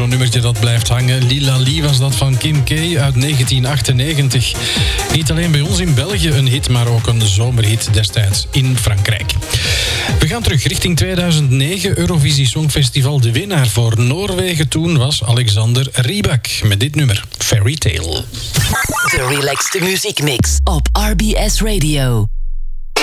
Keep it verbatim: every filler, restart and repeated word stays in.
nummertje dat blijft hangen. Lila Lee was dat van Kim K uit negentien achtennegentig. Niet alleen bij ons in België een hit, maar ook een zomerhit destijds in Frankrijk. We gaan terug richting tweeduizend negen, Eurovisie Songfestival. De winnaar voor Noorwegen toen was Alexander Rybak met dit nummer, Fairy Tale. De relaxte muziekmix op R B S Radio.